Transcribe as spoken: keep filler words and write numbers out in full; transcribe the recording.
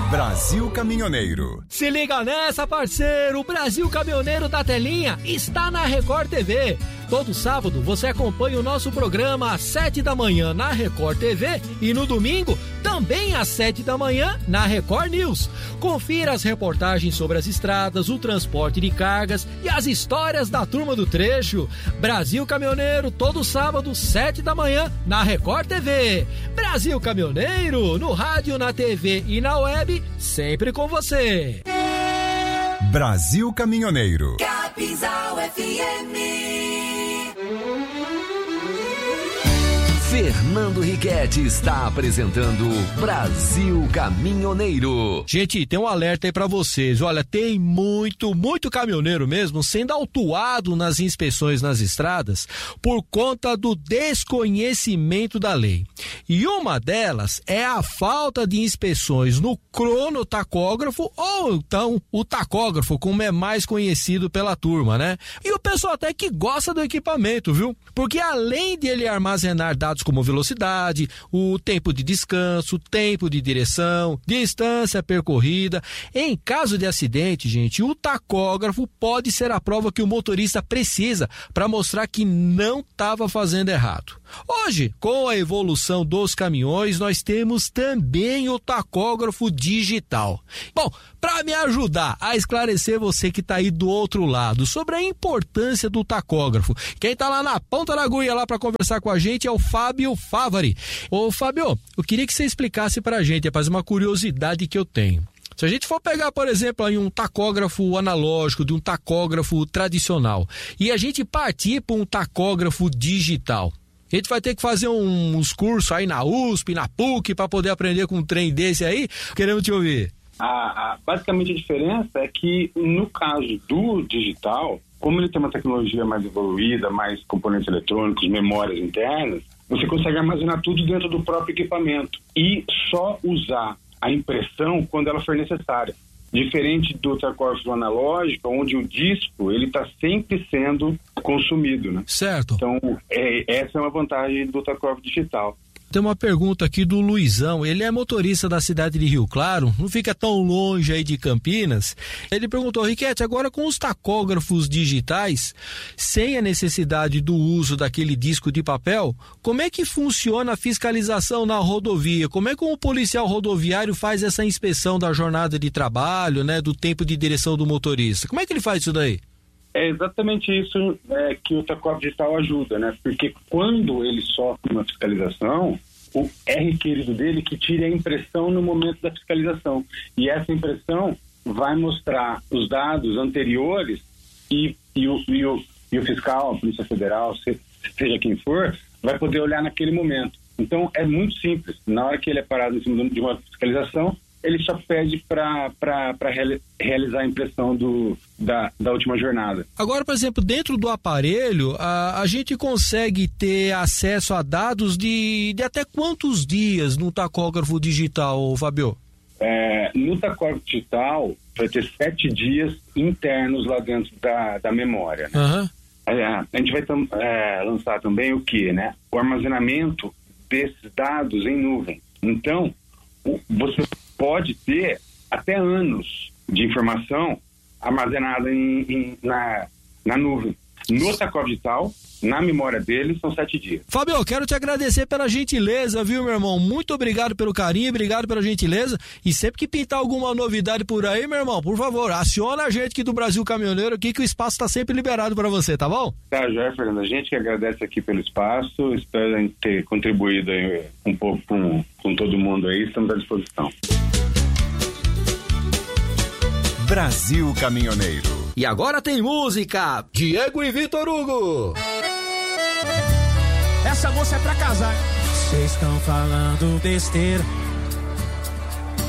Brasil Caminhoneiro. Se liga nessa, parceiro! O Brasil Caminhoneiro da Telinha está na Record T V. Todo sábado você acompanha o nosso programa às sete da manhã na Record T V e no domingo também às sete da manhã na Record News. Confira as reportagens sobre as estradas, o transporte de cargas e as histórias da turma do trecho. Brasil Caminhoneiro, todo sábado, sete da manhã na Record T V. Brasil Caminhoneiro, no rádio, na T V e na web, sempre com você. Brasil Caminhoneiro. Capinzal F M. Fernando Riquetti está apresentando Brasil Caminhoneiro. Gente, tem um alerta aí pra vocês. Olha, tem muito, muito caminhoneiro mesmo sendo autuado nas inspeções nas estradas por conta do desconhecimento da lei. E uma delas é a falta de inspeções no cronotacógrafo ou então o tacógrafo, como é mais conhecido pela turma, né? E o pessoal até que gosta do equipamento, viu? Porque além de ele armazenar dados como velocidade, o tempo de descanso, tempo de direção, distância percorrida. Em caso de acidente, gente, o tacógrafo pode ser a prova que o motorista precisa para mostrar que não estava fazendo errado. Hoje, com a evolução dos caminhões, nós temos também o tacógrafo digital. Bom, para me ajudar a esclarecer você que está aí do outro lado sobre a importância do tacógrafo, quem está lá na ponta da agulha lá para conversar com a gente é o Fábio Favari. Ô Fábio, eu queria que você explicasse para a gente, rapaz, uma curiosidade que eu tenho. Se a gente for pegar, por exemplo, aí um tacógrafo analógico de um tacógrafo tradicional e a gente partir para um tacógrafo digital, a gente vai ter que fazer um, uns cursos aí na U S P, na P U C, para poder aprender com um trem desse aí? Queremos te ouvir. A, a, basicamente a diferença é que no caso do digital, como ele tem uma tecnologia mais evoluída, mais componentes eletrônicos, memórias internas, você consegue armazenar tudo dentro do próprio equipamento e só usar a impressão quando ela for necessária. Diferente do tacógrafo analógico, onde o disco ele está sempre sendo consumido, né? Certo. Então, é, essa é uma vantagem do tacógrafo digital. Tem uma pergunta aqui do Luizão, ele é motorista da cidade de Rio Claro, não fica tão longe aí de Campinas. Ele perguntou, Riquetti, agora com os tacógrafos digitais, sem a necessidade do uso daquele disco de papel, como é que funciona a fiscalização na rodovia? Como é que um policial rodoviário faz essa inspeção da jornada de trabalho, né, do tempo de direção do motorista? Como é que ele faz isso daí? É exatamente isso é, que o tacógrafo digital ajuda, né? Porque quando ele sofre uma fiscalização, o, é requerido dele que tire a impressão no momento da fiscalização. E essa impressão vai mostrar os dados anteriores e, e, o, e, o, e o fiscal, a Polícia Federal, se, seja quem for, vai poder olhar naquele momento. Então, é muito simples. Na hora que ele é parado em cima de uma fiscalização, ele só pede para realizar a impressão do, da, da última jornada. Agora, por exemplo, dentro do aparelho, a, a gente consegue ter acesso a dados de, de até quantos dias no tacógrafo digital, Fabio? É, no tacógrafo digital, vai ter sete dias internos lá dentro da, da memória. Né? Uhum. É, a gente vai tam, é, lançar também o quê? Né? O armazenamento desses dados em nuvem. Então, o, você pode ter até anos de informação armazenada em, em, na, na nuvem. No tacógrafo digital, na memória dele, são sete dias. Fábio, eu quero te agradecer pela gentileza, viu, meu irmão? Muito obrigado pelo carinho, obrigado pela gentileza. E sempre que pintar alguma novidade por aí, meu irmão, por favor, aciona a gente aqui do Brasil Caminhoneiro aqui, que o espaço está sempre liberado para você, tá bom? Tá, Jorge, Fernando, a gente que agradece aqui pelo espaço, espero ter contribuído aí um pouco com, com todo mundo aí, estamos à disposição. Brasil Caminhoneiro. E agora tem música, Diego e Vitor Hugo. Essa moça é pra casar. Vocês estão falando besteira,